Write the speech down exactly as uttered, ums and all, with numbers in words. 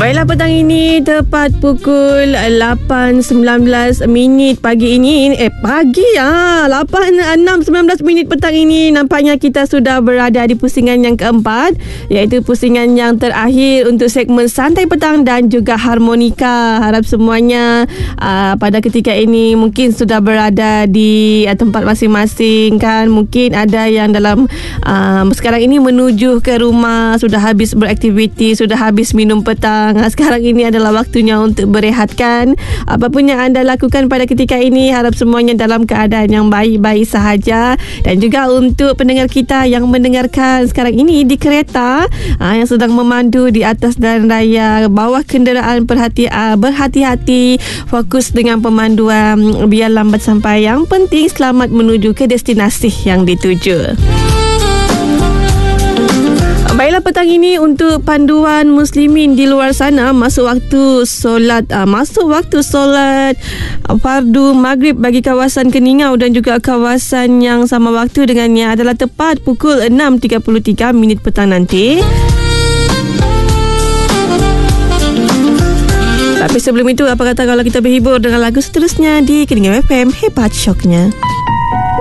Baiklah, petang ini tepat pukul lapan sembilan belas minit pagi ini. Eh, pagi ah. lapan enam sembilan belas minit petang ini. Nampaknya kita sudah berada di pusingan yang keempat, iaitu pusingan yang terakhir untuk segmen Santai Petang dan juga Harmonika. Harap semuanya uh, pada ketika ini mungkin sudah berada di uh, tempat masing-masing kan. Mungkin ada yang dalam uh, sekarang ini menuju ke rumah, sudah habis beraktiviti, sudah habis minum petang. Sekarang ini adalah waktunya untuk berehatkan. Apapun yang anda lakukan pada ketika ini, harap semuanya dalam keadaan yang baik-baik sahaja. Dan juga untuk pendengar kita yang mendengarkan sekarang ini di kereta, yang sedang memandu di atas jalan raya, bawah kenderaan, perhati, berhati-hati, fokus dengan pemanduan, biar lambat sampai. Yang penting selamat menuju ke destinasi yang dituju. Baiklah, petang ini untuk panduan muslimin di luar sana, masuk waktu solat uh, masuk waktu solat uh, fardu maghrib bagi kawasan Keningau dan juga kawasan yang sama waktu dengannya adalah tepat pukul enam tiga puluh tiga minit petang nanti. Tapi sebelum itu, apa kata kalau kita berhibur dengan lagu seterusnya di Keningau F M, hebat syoknya.